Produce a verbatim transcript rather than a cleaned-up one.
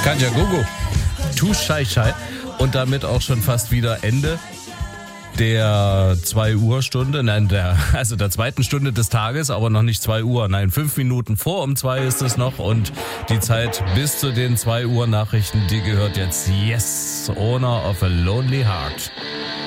Katja Gogo. Tu Schei Schei. Und damit auch schon fast wieder Ende der zwei Uhr Stunde, nein, der, also der zweiten Stunde des Tages, aber noch nicht zwei Uhr, nein, fünf Minuten vor um zwei ist es noch und die Zeit bis zu den zwei Uhr Nachrichten, die gehört jetzt Yes, Owner of a Lonely Heart.